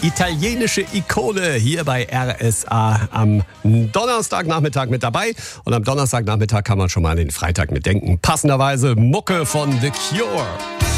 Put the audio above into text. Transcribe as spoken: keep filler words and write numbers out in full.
italienische Ikone hier bei R S A am Donnerstagnachmittag mit dabei. Und am Donnerstagnachmittag kann man schon mal an den Freitag mitdenken. Passenderweise Mucke von The Cure.